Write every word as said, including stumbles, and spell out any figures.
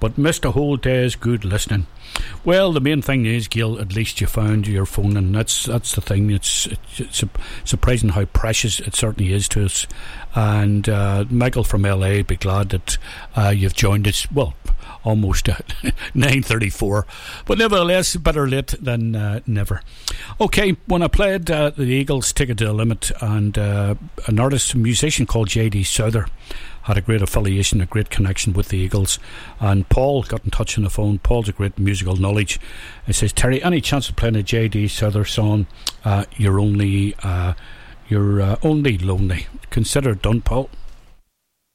but missed a whole day's good listening. Well, the main thing is, Gil, at least you found your phone, and that's that's the thing. It's, it's, it's surprising how precious it certainly is to us. And uh, Michael from L A, be glad that uh, you've joined us. Well, almost at nine thirty-four, but nevertheless, better late than uh, never. Okay, when I played uh, the Eagles' Take It to the Limit, and uh, an artist, a musician called J D Souther had a great affiliation, a great connection with the Eagles, and Paul got in touch on the phone. Paul's a great musical knowledge. He says, Terry, any chance of playing a J D Souther song? Uh, you're only uh, you're uh, only lonely. Consider it done, Paul.